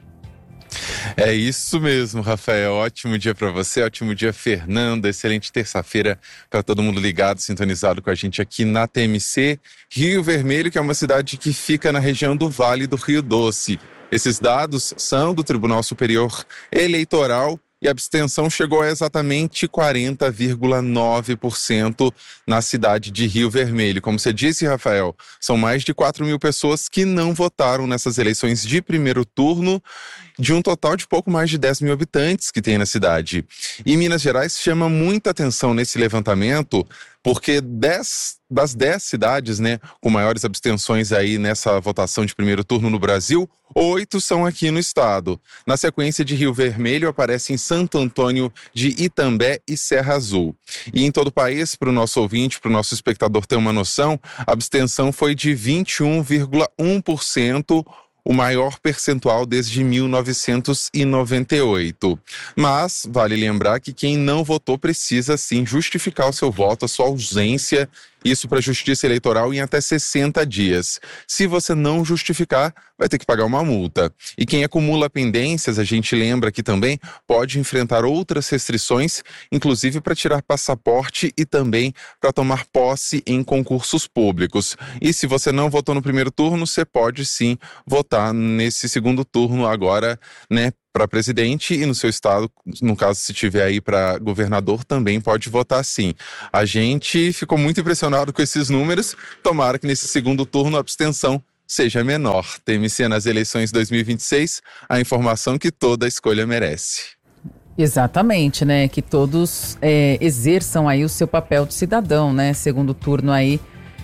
S18: É isso mesmo, Rafael. Ótimo dia para você, ótimo dia, Fernanda. Excelente terça-feira para todo mundo ligado, sintonizado com a gente aqui na T M C. Rio Vermelho, que é uma cidade que fica na região do Vale do Rio Doce. Esses dados são do Tribunal Superior Eleitoral e a abstenção chegou a exatamente quarenta vírgula nove por cento na cidade de Rio Vermelho. Como você disse, Rafael, são mais de quatro mil pessoas que não votaram nessas eleições de primeiro turno, de um total de pouco mais de dez mil habitantes que tem na cidade. E Minas Gerais chama muita atenção nesse levantamento, porque dez, das dez cidades, né, com maiores abstenções aí nessa votação de primeiro turno no Brasil, oito são aqui no estado. Na sequência de Rio Vermelho aparecem Santo Antônio de Itambé e Serra Azul. E em todo o país, para o nosso ouvinte, para o nosso espectador ter uma noção, a abstenção foi de vinte e um vírgula um por cento, o maior percentual desde mil novecentos e noventa e oito. Mas vale lembrar que quem não votou precisa sim justificar o seu voto, a sua ausência, isso para a Justiça Eleitoral em até sessenta dias. Se você não justificar, vai ter que pagar uma multa. E quem acumula pendências, a gente lembra que também pode enfrentar outras restrições, inclusive para tirar passaporte e também para tomar posse em concursos públicos. E se você não votou no primeiro turno, você pode sim votar nesse segundo turno agora, né, para presidente, e no seu estado, no caso se tiver aí para governador, também pode votar sim. A gente ficou muito impressionado com esses números, tomara que nesse segundo turno a abstenção seja menor. T M C nas eleições dois mil e vinte e seis, a informação que toda escolha merece.
S5: Exatamente, né? Que todos é, exerçam aí o seu papel de cidadão, né? Segundo turno aí,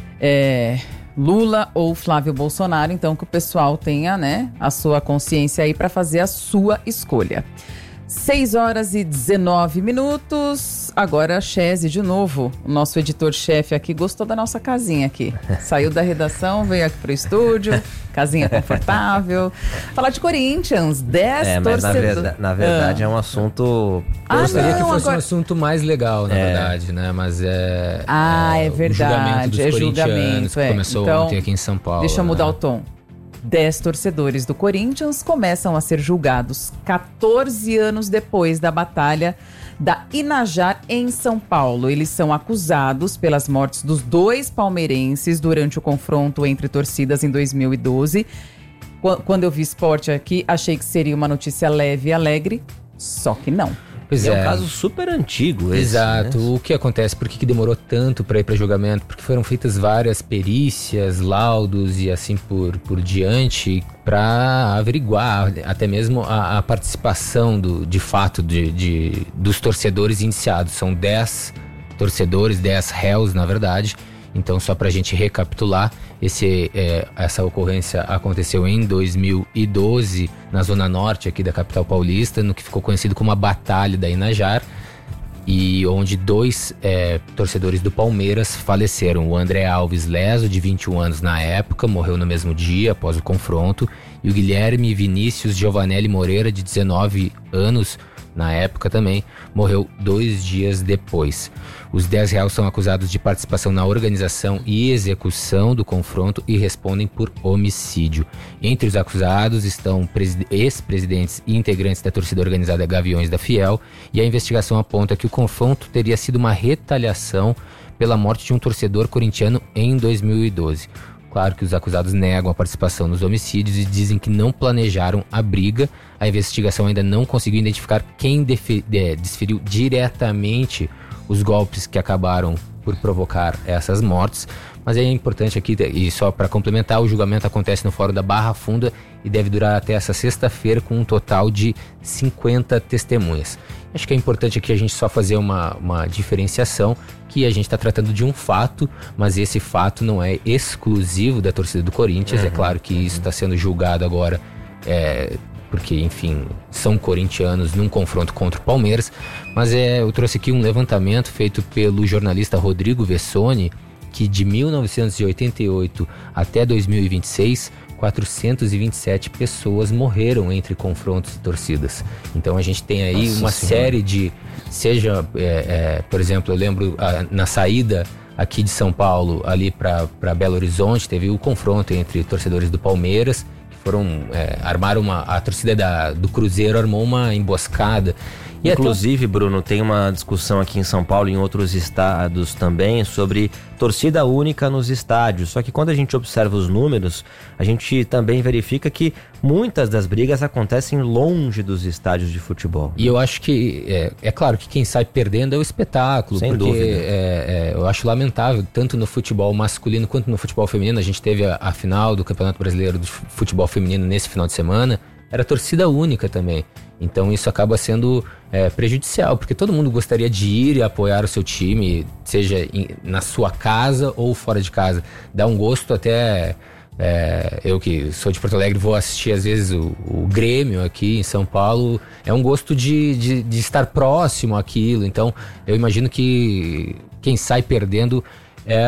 S5: é, Lula ou Flávio Bolsonaro, então que o pessoal tenha, né, a sua consciência aí para fazer a sua escolha. seis horas e dezenove minutos. Agora a Chese de novo, o nosso editor-chefe aqui, gostou da nossa casinha aqui. Saiu da redação, veio aqui pro estúdio, casinha confortável. Falar de Corinthians, dez
S7: é, mas
S5: torcedores.
S7: Na, verda, na verdade ah. é um assunto...
S10: Eu
S5: ah,
S10: gostaria
S5: não,
S10: que fosse
S5: agora...
S10: um assunto mais legal, na é. verdade, né? Mas é...
S5: Ah, é, é verdade, é julgamento.
S10: Que
S5: é.
S10: começou
S5: então,
S10: ontem aqui em São Paulo.
S5: Deixa eu mudar
S10: né?
S5: o tom. Dez torcedores do Corinthians começam a ser julgados quatorze anos depois da batalha da Inajar em São Paulo. Eles são acusados pelas mortes dos dois palmeirenses durante o confronto entre torcidas em dois mil e doze. Quando eu vi esporte aqui, achei que seria uma notícia leve e alegre, só que não.
S7: Pois é, é um caso super antigo esse,
S10: Exato.
S7: Né?
S10: O que acontece? Por que, que demorou tanto para ir para julgamento? Porque foram feitas várias perícias, laudos e assim por, por diante para averiguar até mesmo a, a participação do, de fato de, de, dos torcedores indiciados. São dez torcedores, dez réus na verdade. Então, só para a gente recapitular, esse, é, essa ocorrência aconteceu em dois mil e doze, na zona norte aqui da capital paulista, no que ficou conhecido como a Batalha da Inajar, e onde dois é, torcedores do Palmeiras faleceram. O André Alves Leso, de vinte e um anos na época, morreu no mesmo dia após o confronto, e o Guilherme Vinícius Giovanelli Moreira, de dezenove anos, na época também, morreu dois dias depois. Os dez réus são acusados de participação na organização e execução do confronto e respondem por homicídio. Entre os acusados estão ex-presidentes e integrantes da torcida organizada Gaviões da Fiel, e a investigação aponta que o confronto teria sido uma retaliação pela morte de um torcedor corintiano em dois mil e doze. Claro que os acusados negam a participação nos homicídios e dizem que não planejaram a briga. A investigação ainda não conseguiu identificar quem defe- de, desferiu diretamente os golpes que acabaram por provocar essas mortes. Mas é importante aqui, e só para complementar, o julgamento acontece no Fórum da Barra Funda e deve durar até essa sexta-feira, com um total de cinquenta testemunhas. Acho que é importante aqui a gente só fazer uma, uma diferenciação, que a gente está tratando de um fato, mas esse fato não é exclusivo da torcida do Corinthians. Uhum. É claro que isso está sendo julgado agora, é, porque, enfim, são corintianos num confronto contra o Palmeiras, mas é, eu trouxe aqui um levantamento feito pelo jornalista Rodrigo Vessoni, que de mil novecentos e oitenta e oito até dois mil e vinte e seis, quatrocentas e vinte e sete pessoas morreram entre confrontos e torcidas. Então a gente tem aí Nossa uma senhora. série de, seja, é, é, por exemplo, eu lembro a, na saída aqui de São Paulo, ali para Belo Horizonte, teve o confronto entre torcedores do Palmeiras, que foram, é, armaram uma, a torcida da, do Cruzeiro armou uma emboscada.
S7: E Inclusive, até... Bruno, tem uma discussão aqui em São Paulo e em outros estados também sobre torcida única nos estádios. Só que quando a gente observa os números, a gente também verifica que muitas das brigas acontecem longe dos estádios de futebol.
S10: E eu acho que, é, é claro que quem sai perdendo é o espetáculo.
S7: Sem
S10: porque
S7: dúvida.
S10: É, é, eu acho lamentável, tanto no futebol masculino quanto no futebol feminino. A gente teve a, a final do Campeonato Brasileiro de Futebol Feminino nesse final de semana. Era torcida única também. Então isso acaba sendo é, prejudicial, porque todo mundo gostaria de ir e apoiar o seu time, seja em, na sua casa ou fora de casa. Dá um gosto até... É, eu que sou de Porto Alegre, vou assistir às vezes o, o Grêmio aqui em São Paulo. É um gosto de, de, de estar próximo àquilo. Então eu imagino que quem sai perdendo é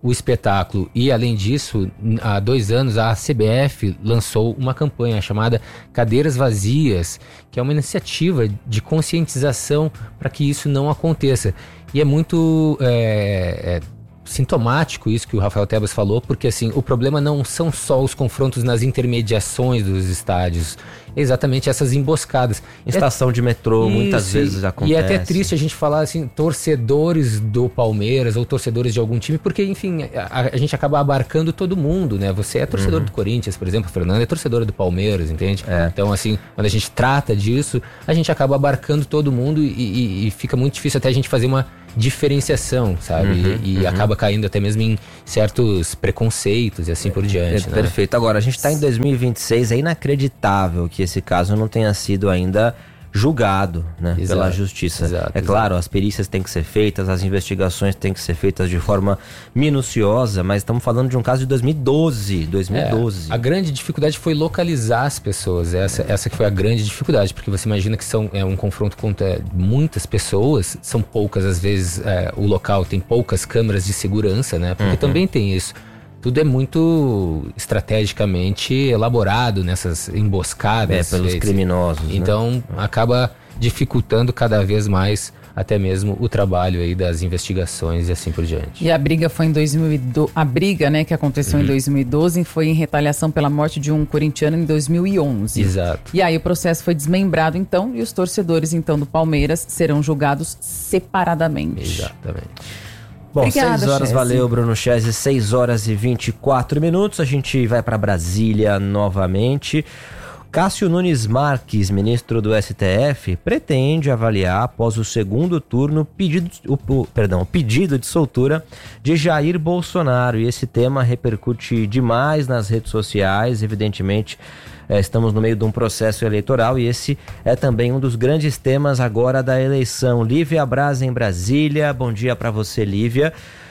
S10: o espetáculo. E, além disso, há dois anos, a C B F lançou uma campanha chamada Cadeiras Vazias, que é uma iniciativa de conscientização para que isso não aconteça. E é muito é, é, sintomático isso que o Rafael Tebas falou, porque assim, o problema não são só os confrontos nas intermediações dos estádios, é exatamente essas emboscadas.
S7: Em estação é, de metrô, isso, muitas vezes acontece.
S10: E é até triste a gente falar assim, torcedores do Palmeiras ou torcedores de algum time, porque enfim, a, a gente acaba abarcando todo mundo, né? Você é torcedor uhum. do Corinthians, por exemplo, a Fernanda é torcedora do Palmeiras, entende? É. Então assim, quando a gente trata disso, a gente acaba abarcando todo mundo e, e, e fica muito difícil até a gente fazer uma diferenciação, sabe? Uhum, e e uhum. acaba caindo até mesmo em certos preconceitos e assim por diante.
S7: É,
S10: né?
S7: Perfeito. Agora, a gente está em dois mil e vinte e seis, é inacreditável que esse caso não tenha sido ainda julgado, né, exato, pela justiça. Exato, é claro, exato. As perícias têm que ser feitas, as investigações têm que ser feitas de forma minuciosa, mas estamos falando de um caso de dois mil e doze. dois mil e doze.
S10: É, a grande dificuldade foi localizar as pessoas, essa, é. essa que foi a grande dificuldade, porque você imagina que são, é um confronto contra muitas pessoas, são poucas, às vezes é, o local tem poucas câmeras de segurança, né, porque uhum. também tem isso. Tudo é muito estrategicamente elaborado nessas emboscadas.
S7: É, pelos feitas. criminosos.
S10: Então,
S7: né?
S10: acaba dificultando cada vez mais até mesmo o trabalho aí das investigações e assim por diante.
S5: E a briga foi em dois mil e doze, a briga, né, que aconteceu uhum. em dois mil e doze foi em retaliação pela morte de um corintiano em dois mil e onze.
S10: Exato.
S5: E aí o processo foi desmembrado então e os torcedores então do Palmeiras serão julgados separadamente.
S10: Exatamente.
S7: Bom,
S5: Obrigada,
S7: seis horas,
S5: Chese.
S7: Valeu, Bruno Chese, seis horas e vinte e quatro minutos, a gente vai para Brasília novamente. Cássio Nunes Marques, ministro do S T F, pretende avaliar após o segundo turno pedido, o, o, perdão, o pedido de soltura de Jair Bolsonaro, e esse tema repercute demais nas redes sociais, evidentemente. É, estamos no meio de um processo eleitoral e esse é também um dos grandes temas agora da eleição. Lívia Braz em Brasília, bom dia para você, Lívia.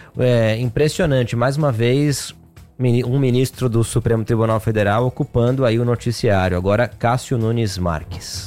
S7: É impressionante, mais uma vez, um ministro do Supremo Tribunal Federal ocupando aí o noticiário. Agora, Cássio Nunes Marques.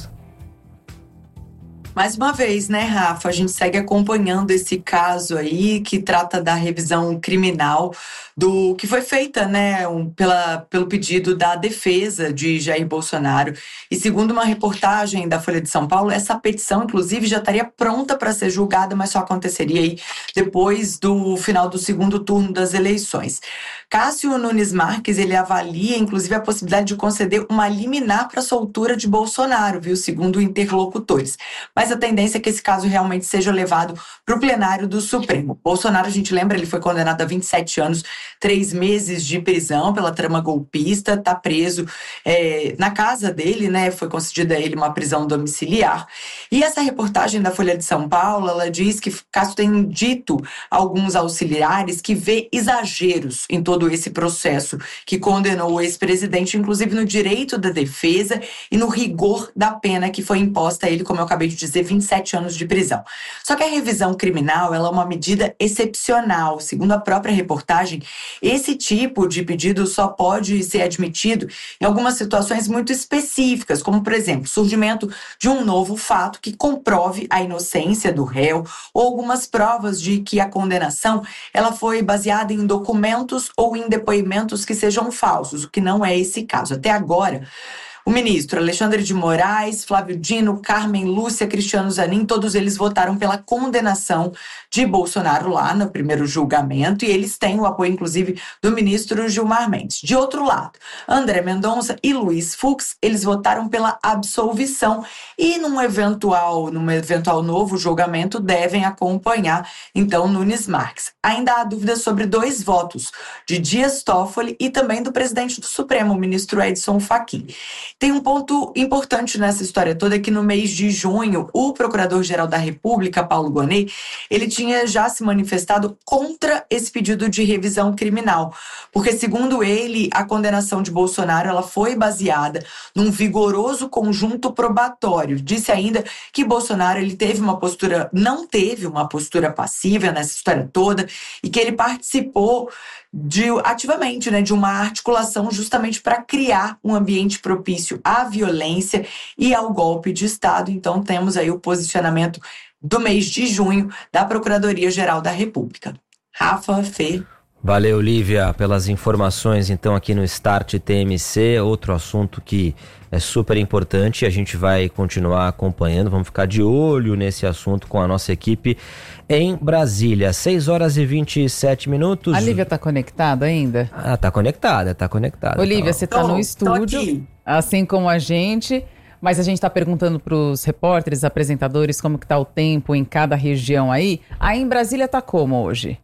S19: Mais uma vez, né, Rafa? A gente segue acompanhando esse caso aí que trata da revisão criminal do que foi feita, né, um, pela, pelo pedido da defesa de Jair Bolsonaro. E segundo uma reportagem da Folha de São Paulo, essa petição, inclusive, já estaria pronta para ser julgada, mas só aconteceria aí depois do final do segundo turno das eleições. Cássio Nunes Marques, ele avalia, inclusive, a possibilidade de conceder uma liminar para a soltura de Bolsonaro, viu, segundo interlocutores. Mas a tendência é que esse caso realmente seja levado para o plenário do Supremo. Bolsonaro, a gente lembra, ele foi condenado a vinte e sete anos, três meses de prisão pela trama golpista, está preso é, na casa dele, né? Foi concedida a ele uma prisão domiciliar. E essa reportagem da Folha de São Paulo, ela diz que Cássio tem dito a alguns auxiliares que vê exageros em todo esse processo, que condenou o ex-presidente, inclusive no direito da defesa e no rigor da pena que foi imposta a ele, como eu acabei de dizer, vinte e sete anos de prisão. Só que a revisão criminal, ela é uma medida excepcional. Segundo a própria reportagem, esse tipo de pedido só pode ser admitido em algumas situações muito específicas, como, por exemplo, surgimento de um novo fato que comprove a inocência do réu ou algumas provas de que a condenação ela foi baseada em documentos ou em depoimentos que sejam falsos, o que não é esse caso. Até agora, o ministro Alexandre de Moraes, Flávio Dino, Carmen Lúcia, Cristiano Zanin, todos eles votaram pela condenação de Bolsonaro lá no primeiro julgamento e eles têm o apoio, inclusive, do ministro Gilmar Mendes. De outro lado, André Mendonça e Luiz Fux, eles votaram pela absolvição e num eventual, num eventual novo julgamento devem acompanhar, então, Nunes Marques. Ainda há dúvidas sobre dois votos, de Dias Toffoli e também do presidente do Supremo, o ministro Edson Fachin. Tem um ponto importante nessa história toda, que no mês de junho, o Procurador-Geral da República, Paulo Gonet, ele tinha já se manifestado contra esse pedido de revisão criminal, porque, segundo ele, a condenação de Bolsonaro ela foi baseada num vigoroso conjunto probatório. Disse ainda que Bolsonaro ele teve uma postura, não teve uma postura passiva nessa história toda e que ele participou de, ativamente, né, de uma articulação justamente para criar um ambiente propício à violência e ao golpe de Estado. Então temos aí o posicionamento do mês de junho da Procuradoria-Geral da República. Rafa, Fê.
S7: Valeu, Lívia, pelas informações então aqui no Start T M C, outro assunto que é super importante, a gente vai continuar acompanhando, vamos ficar de olho nesse assunto com a nossa equipe em Brasília. seis horas e vinte e sete minutos.
S5: A Lívia tá conectada ainda?
S7: Ah, tá conectada, tá conectada.
S5: Olívia,
S7: tá
S5: você tá no estúdio, assim como a gente, mas a gente tá perguntando pros repórteres, apresentadores, como que tá o tempo em cada região aí. Aí em Brasília tá como hoje?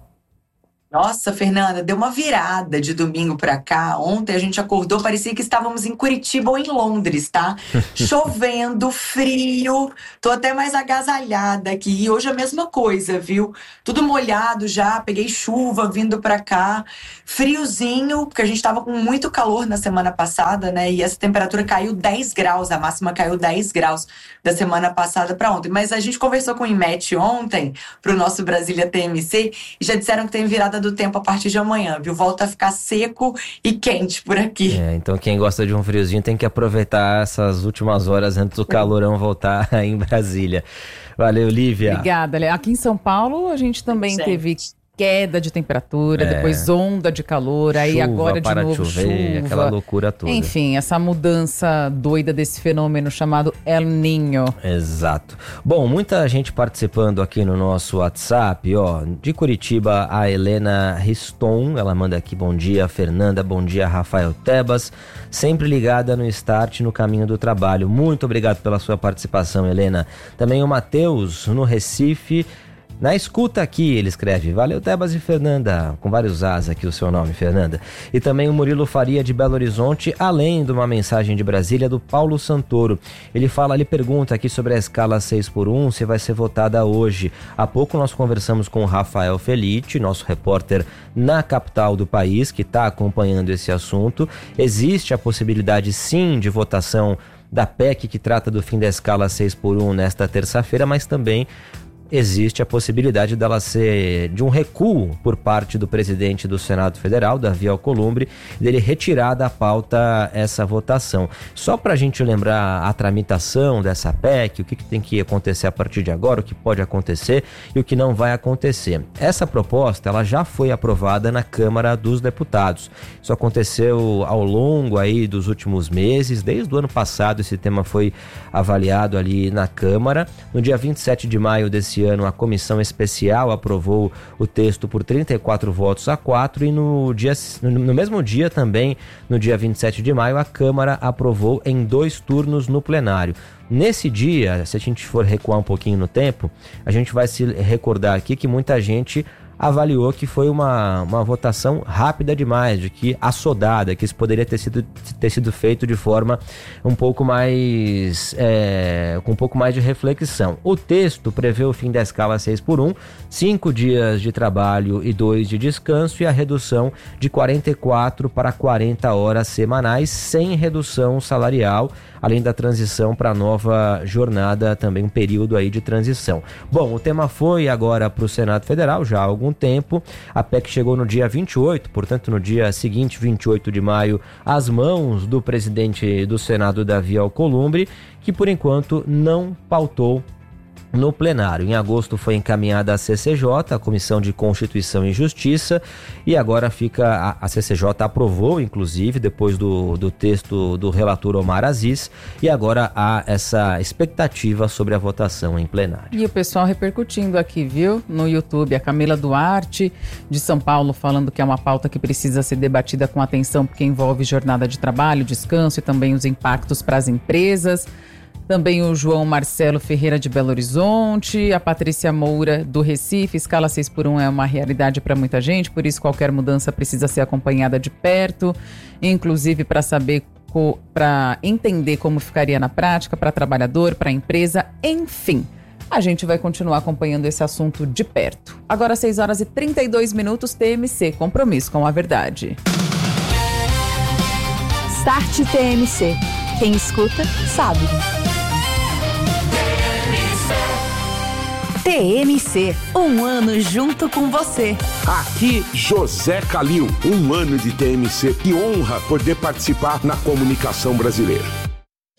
S19: Nossa, Fernanda, deu uma virada de domingo pra cá. Ontem a gente acordou, parecia que estávamos em Curitiba ou em Londres, tá? Chovendo, frio, tô até mais agasalhada aqui. E hoje a mesma coisa, viu? Tudo molhado já, peguei chuva vindo pra cá. Friozinho, porque a gente tava com muito calor na semana passada, né? E essa temperatura caiu dez graus, a máxima caiu dez graus da semana passada pra ontem. Mas a gente conversou com o IMET ontem, pro nosso Brasília T M C, e já disseram que tem virada do tempo a partir de amanhã, viu? Volta a ficar seco e quente por aqui.
S7: É, então quem gosta de um friozinho tem que aproveitar essas últimas horas antes do calorão voltar em Brasília. Valeu, Lívia.
S5: Obrigada, Lé. Aqui em São Paulo a gente também gente. teve queda de temperatura,
S7: É.
S5: depois onda de calor, aí
S7: Chuva,
S5: agora de
S7: para
S5: novo
S7: de chover,
S5: chuva.
S7: aquela loucura toda.
S5: Enfim, essa mudança doida desse fenômeno chamado El Niño.
S7: Exato. Bom, muita gente participando aqui no nosso WhatsApp, ó. De Curitiba, a Helena Riston, ela manda aqui: bom dia, Fernanda, bom dia, Rafael Tebas, sempre ligada no Start, no caminho do trabalho. Muito obrigado pela sua participação, Helena. Também o Matheus, no Recife, na escuta aqui, ele escreve: valeu, Tebas e Fernanda, com vários As aqui o seu nome, Fernanda. E também o Murilo Faria, de Belo Horizonte, além de uma mensagem de Brasília do Paulo Santoro. Ele fala, ele pergunta aqui sobre a escala seis por um, se vai ser votada hoje. Há pouco nós conversamos com o Rafael Felite, nosso repórter na capital do país, que está acompanhando esse assunto. Existe a possibilidade, sim, de votação da P E C que trata do fim da escala seis por um nesta terça-feira, mas também existe a possibilidade dela ser de um recuo por parte do presidente do Senado Federal, Davi Alcolumbre, dele retirar da pauta essa votação. Só para a gente lembrar a tramitação dessa P E C, o que, que tem que acontecer a partir de agora, o que pode acontecer e o que não vai acontecer. Essa proposta, ela já foi aprovada na Câmara dos Deputados. Isso aconteceu ao longo aí dos últimos meses, desde o ano passado esse tema foi avaliado ali na Câmara. No dia vinte e sete de maio desse ano, a comissão especial aprovou o texto por trinta e quatro votos a quatro e no, dia, no mesmo dia também, no dia vinte e sete de maio, a Câmara aprovou em dois turnos no plenário. Nesse dia, se a gente for recuar um pouquinho no tempo, a gente vai se recordar aqui que muita gente avaliou que foi uma, uma votação rápida demais, de que assodada, que isso poderia ter sido, ter sido feito de forma um pouco mais, é, com um pouco mais de reflexão. O texto prevê o fim da escala seis por um, cinco dias de trabalho e dois de descanso e a redução de quarenta e quatro para quarenta horas semanais, sem redução salarial, além da transição para a nova jornada, também um período aí de transição. Bom, o tema foi agora para o Senado Federal, já há algum tempo. A P E C chegou no dia vinte e oito, portanto no dia seguinte, vinte e oito de maio, às mãos do presidente do Senado, Davi Alcolumbre, que por enquanto não pautou no plenário. Em agosto foi encaminhada a C C J, a Comissão de Constituição e Justiça, e agora fica, a, a C C J aprovou, inclusive, depois do, do texto do relator Omar Aziz, e agora há essa expectativa sobre a votação em plenário.
S5: E o pessoal repercutindo aqui, viu? No YouTube, a Camila Duarte, de São Paulo, falando que é uma pauta que precisa ser debatida com atenção, porque envolve jornada de trabalho, descanso e também os impactos para as empresas. Também o João Marcelo Ferreira, de Belo Horizonte, a Patrícia Moura, do Recife. Escala seis por um é uma realidade para muita gente, por isso qualquer mudança precisa ser acompanhada de perto, inclusive para saber, para entender como ficaria na prática, para trabalhador, para empresa, enfim. A gente vai continuar acompanhando esse assunto de perto. Agora, seis horas e trinta e dois minutos, T M C, compromisso com a verdade.
S3: Start T M C. Quem escuta, sabe. T M C, um ano junto com você.
S13: Aqui, José Calil, um ano de T M C. Que honra poder participar na comunicação brasileira.